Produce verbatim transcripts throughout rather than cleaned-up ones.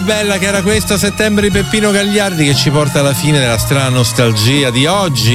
bella che era questa, Settembre di Peppino Gagliardi, che ci porta alla fine della strana nostalgia di oggi.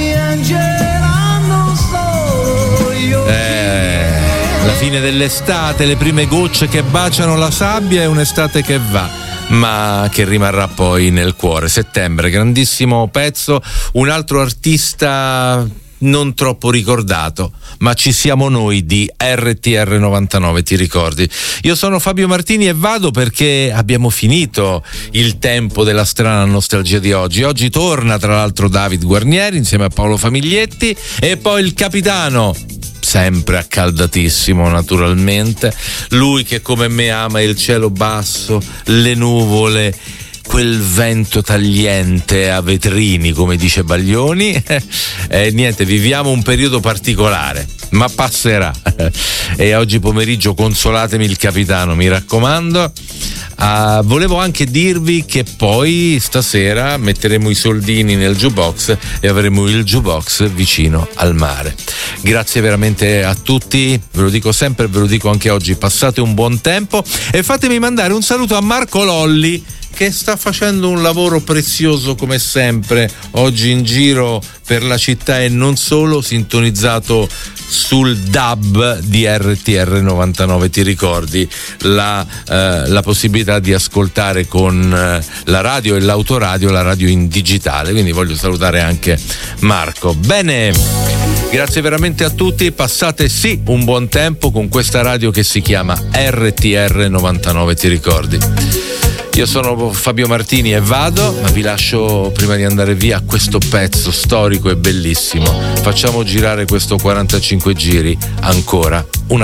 Eh, la fine dell'estate, le prime gocce che baciano la sabbia e un'estate che va, ma che rimarrà poi nel cuore. Settembre, grandissimo pezzo, un altro artista non troppo ricordato, ma ci siamo noi di R T R novantanove, ti ricordi? Io sono Fabio Martini e vado perché abbiamo finito il tempo della strana nostalgia di oggi. Oggi torna tra l'altro David Guarnieri insieme a Paolo Famiglietti e poi il capitano, sempre accaldatissimo naturalmente, lui che come me ama il cielo basso, le nuvole, quel vento tagliente a vetrini, come dice Baglioni. E niente, viviamo un periodo particolare, ma passerà. E oggi pomeriggio consolatemi il capitano, mi raccomando. Uh, volevo anche dirvi che poi stasera metteremo i soldini nel jukebox e avremo il jukebox vicino al mare. Grazie veramente a tutti, ve lo dico sempre, ve lo dico anche oggi, passate un buon tempo e fatemi mandare un saluto a Marco Lolli, che sta facendo un lavoro prezioso come sempre oggi in giro per la città e non solo, sintonizzato sul D A B di R T R novantanove. Ti ricordi la, eh, la possibilità di ascoltare con eh, la radio e l'autoradio, la radio in digitale, quindi voglio salutare anche Marco. Bene, grazie veramente a tutti, passate sì un buon tempo con questa radio che si chiama R T R novantanove, ti ricordi? Io sono Fabio Martini e vado, ma vi lascio prima di andare via questo pezzo storico e bellissimo. Facciamo girare questo quarantacinque giri ancora una